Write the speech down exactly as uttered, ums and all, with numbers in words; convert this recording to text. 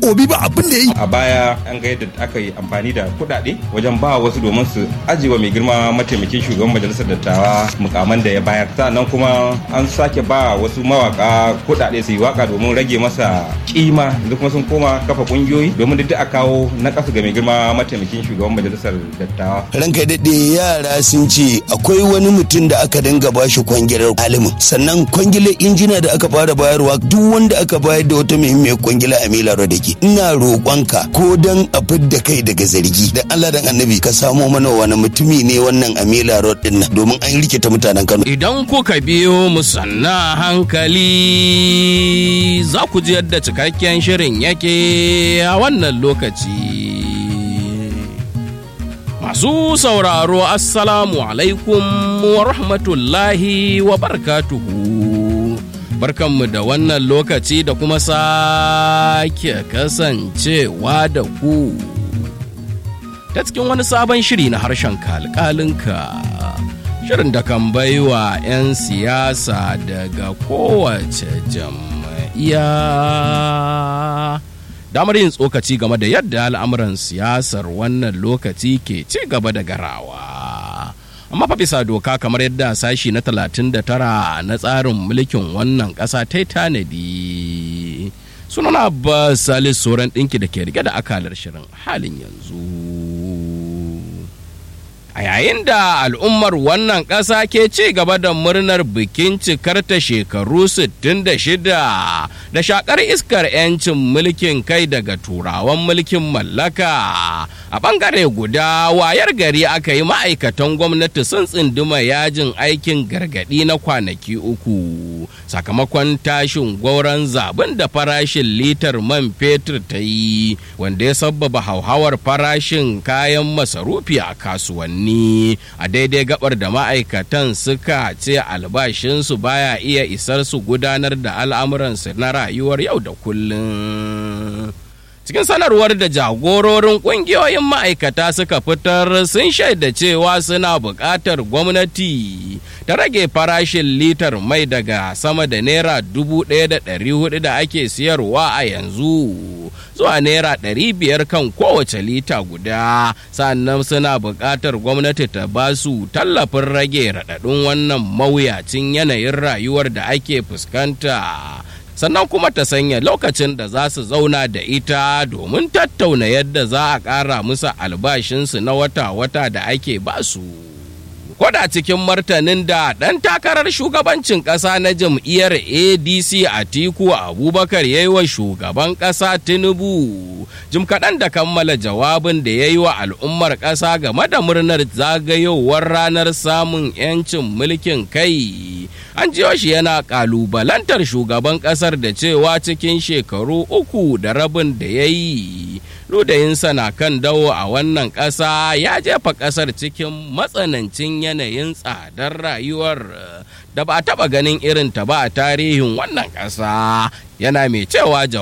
Obi ba abin da ya yi. A baya an ga yadda aka yi amfani da kuɗaɗe wajen ba wasu domin su ajiyewa mai girma mataimakin shugaban majalisar dattawa mukaman da ya bayar. Sannan kuma an sake ba wasu mawaka kuɗaɗe su yi waka domin rage masa kima, yanzu kuma sun koma kafa kungiyoyi domin duk a kawo na kasu ga mai girma mataimakin shugaban majalisar dattawa. Ranka daɗe, yara sun ce akwai wani mutum da aka dinga ba shi kwangilar alimin, sannan kwangilar injina da aka fara bayarwa duk wanda aka bayar da wata muhimmiyar kwangila a Mila Road ke. Ina roƙonka ko dan a fidda kai daga zargi dan Allah dan Annabi ka samo mana wani mutumi ne wannan a Mila Road din nan, domin an rikita mutanen Kano. Idan kuka biyo mu sanna hankali za ku ji yadda cikakken shirin yake a wannan lokaci. Masu sauraro, assalamu alaikum wa rahmatullahi wa barakatuhu. Barkanmu da wannan lokaci da kuma sake kasancewa da ku ta cikin wani sabon shiri na harshen kalkalinka. Shirin da kan baiwa 'yan siyasa daga kowace jam'iyya damar yin tsokaci game da yadda al'amuran siyasar wannan lokaci ke ci gaba da garawa. Amma fa bisa doka, kamar yadda sashi na talatin da tara na tsarin mulkin wannan ƙasa ta yi tanadi. Sunana Abbas Salisu Soran ɗinki da ke rike da akalar shirin halin yanzu. A yayin da al'ummar wannan ƙasa ke ci gaba da murnar bikin cikarta shekaru sittin da shida da shakar iskar 'yancin mulkin kai daga turawan mulkin mallaka, a ɓangare guda wayar gari aka yi ma'aikatan gwamnati sun tsinduma yajin aikin gargaɗi na kwanaki uku sakamakon tashin gwauron zaben da farashin litar man fetur ta yi, wanda ya sabbaba hauhawar farashin kayan masarufi a kasuwanni. A daidai gabar da ma'aikatan suka ce albashinsu baya iya isar su gudanar da al'amuransu na rayuwar yau da kullum. Cikin sanarwar da jagororin ƙungiyoyin ma'aikata suka fitar, sun shaida cewa suna buƙatar gwamnati ta rage farashin litar mai daga sama da naira dubu ɗaya da ɗari hudu da ake siyarwa a yanzu zuwa naira ɗari biyar kan kowace lita guda. Sannan suna buƙatar gwamnati ta ba su tallafin rage raɗaɗin wannan mawuyacin yanayin rayuwar da ake fuskanta, sannan kuma ta sanya lokacin da za su zauna da ita domin tattauna yadda za a ƙara musu albashinsu na wata-wata da ake basu. Kwada cikin martanin da ɗan takarar shugabancin ƙasa na jam'iyyar A D C Atiku Abubakar ya yi wa shugaban ƙasa Tinubu jim kaɗan da kammala jawabin da ya yi wa al'ummar ƙasa game da murnar zagayowar ranar samun 'yancin mulkin kai. An jiyo shi yana ƙalubalantar shugaban ƙasar da cewa cikin shekaru uku da rabin da ya yi, ludayinsa na kan dawo a wannan ƙasa ya jefa ƙasar cikin matsanancin yanayin tsadar rayuwar da ba a taɓa ganin irin ta ba a tarihin wannan ƙasa. Yana mai cewa